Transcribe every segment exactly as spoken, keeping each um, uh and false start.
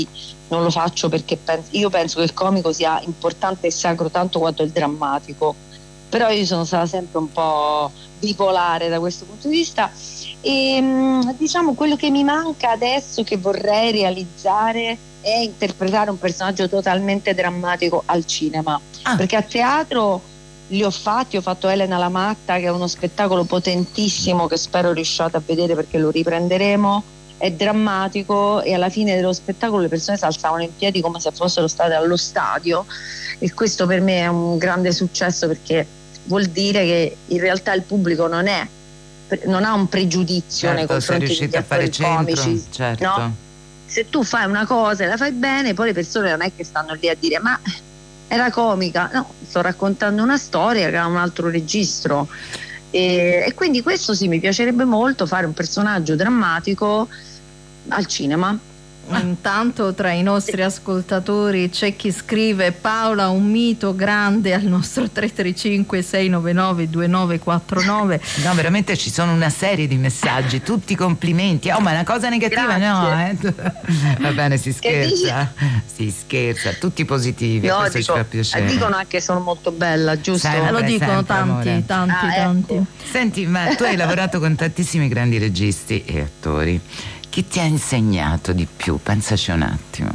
non lo faccio perché penso, io penso che il comico sia importante e sacro tanto quanto il drammatico, però io sono stata sempre un po' bipolare da questo punto di vista e diciamo quello che mi manca adesso, che vorrei realizzare, è interpretare un personaggio totalmente drammatico al cinema, ah. perché a teatro li ho fatti, ho fatto Elena la Matta, che è uno spettacolo potentissimo che spero riusciate a vedere perché lo riprenderemo, è drammatico e alla fine dello spettacolo le persone si alzavano in piedi come se fossero state allo stadio, e questo per me è un grande successo, perché vuol dire che in realtà il pubblico non è non ha un pregiudizio, certo, nei confronti degli attori comici, certo. no? Se tu fai una cosa e la fai bene, poi le persone non è che stanno lì a dire ma era comica, no, sto raccontando una storia che ha un altro registro, e, e quindi questo sì, mi piacerebbe molto, fare un personaggio drammatico al cinema. Intanto tra i nostri ascoltatori c'è chi scrive: Paola, un mito grande, al nostro tre tre cinque sei nove nove due nove quattro nove. No, veramente ci sono una serie di messaggi, tutti complimenti. Oh, ma è una cosa negativa? Grazie. No, eh? Va bene, si scherza, si scherza, tutti positivi, no, questo dico, ci fa piacere. Dicono anche che sono molto bella, giusto? Sempre, lo dicono sempre, tanti, amore. tanti, ah, tanti. Ecco. Senti, ma tu hai lavorato con tantissimi grandi registi e attori. Chi ti ha insegnato di più? Pensaci un attimo.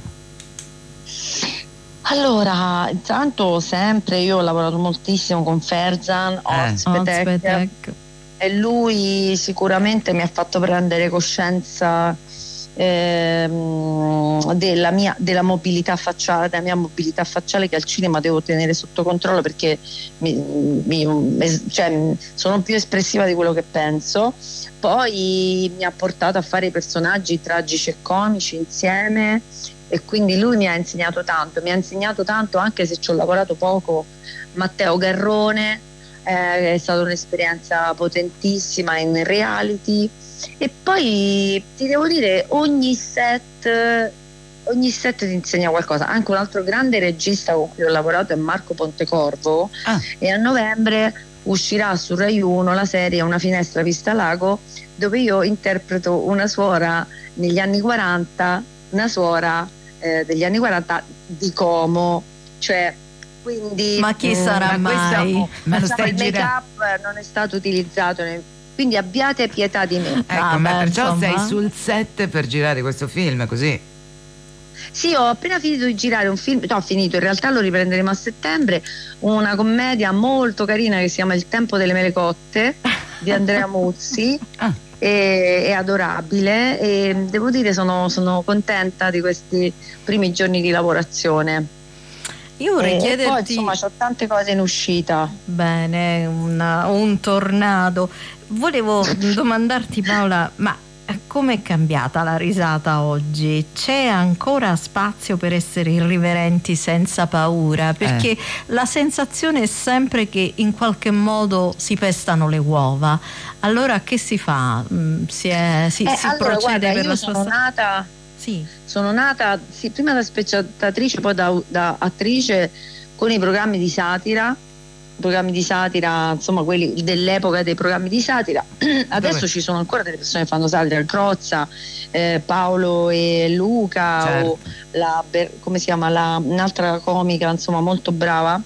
Allora, intanto sempre io ho lavorato moltissimo con Ferzan, Ozpetek, e lui sicuramente mi ha fatto prendere coscienza ehm, della mia della mobilità facciale, della mia mobilità facciale, che al cinema devo tenere sotto controllo, perché mi, mi, cioè, sono più espressiva di quello che penso. Poi mi ha portato a fare i personaggi tragici e comici insieme, e quindi lui mi ha insegnato tanto, mi ha insegnato tanto anche se ci ho lavorato poco. Matteo Garrone, eh, è stata un'esperienza potentissima in reality, e poi ti devo dire ogni set ogni set ti insegna qualcosa. Anche un altro grande regista con cui ho lavorato è Marco Pontecorvo, ah. e a novembre uscirà su Rai uno la serie Una finestra vista lago, dove io interpreto una suora negli anni quaranta, una suora eh, degli anni quaranta di Como, cioè quindi ma chi sarà mh, mai? Questo, ma lo diciamo, il make up non è stato utilizzato nel, quindi abbiate pietà di me. Ecco, ah, ma beh, perciò insomma... sei sul set per girare questo film, così? Sì, ho appena finito di girare un film, no, ho finito, in realtà lo riprenderemo a settembre, una commedia molto carina che si chiama Il tempo delle mele cotte di Andrea Muzzi. ah. è, è adorabile, e devo dire sono, sono contenta di questi primi giorni di lavorazione. Io vorrei e chiederti, poi insomma c'ho tante cose in uscita. Bene, una, un tornado. Volevo domandarti, Paola, ma com'è cambiata la risata oggi? C'è ancora spazio per essere irriverenti senza paura? Perché eh. la sensazione è sempre che in qualche modo si pestano le uova. Allora che si fa? Si, è, si, eh, si allora, procede guarda, per io la sono sua nata sì. sono nata sì, prima da spettatrice, poi da, da attrice con i programmi di satira programmi di satira, insomma quelli dell'epoca dei programmi di satira. Adesso Dove? Ci sono ancora delle persone che fanno satira, il Crozza, eh, Paolo e Luca, certo. o la, come si chiama, la, un'altra comica insomma molto brava,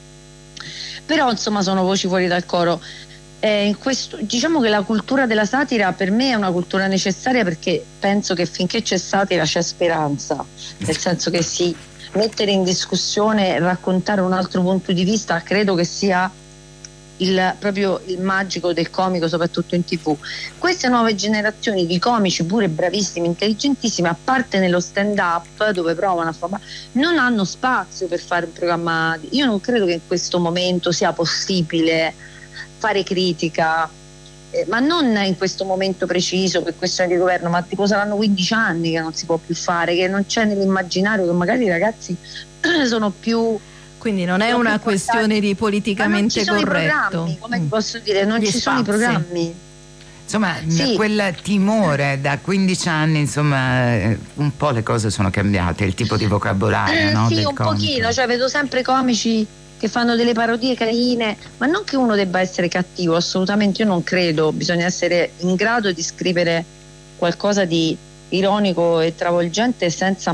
però insomma sono voci fuori dal coro. Eh, in questo, diciamo che la cultura della satira per me è una cultura necessaria, perché penso che finché c'è satira c'è speranza, nel senso che si mettere in discussione, raccontare un altro punto di vista, credo che sia il, proprio il magico del comico, soprattutto in tivù. Queste nuove generazioni di comici, pure bravissimi, intelligentissimi, a parte nello stand up dove provano a fare, non hanno spazio per fare un programma. Io non credo che in questo momento sia possibile fare critica, eh, ma non in questo momento preciso per questione di governo, ma tipo saranno quindici anni che non si può più fare, che non c'è nell'immaginario, che magari i ragazzi sono più, quindi non è una questione di politicamente corretto. Ma non ci sono corretto. i programmi, come ti posso dire, non Gli ci spazi. sono i programmi. Insomma, sì. quel timore da quindici anni, insomma, un po' le cose sono cambiate, il tipo di vocabolario, eh, no? Sì, del un comico. pochino, cioè vedo sempre comici che fanno delle parodie carine, ma non che uno debba essere cattivo, assolutamente, io non credo, bisogna essere in grado di scrivere qualcosa di ironico e travolgente senza